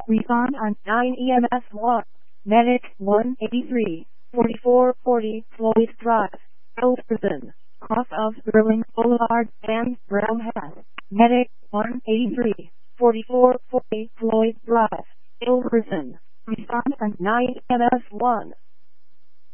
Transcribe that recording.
Respond on 9 EMS 1. Medic 183, 4440 Floyd Drive, Elderton, cross of Sterling Boulevard and Brown Hat. Medic 183, 4440 Floyd Drive, Elderton. Respond on 9 EMS 1.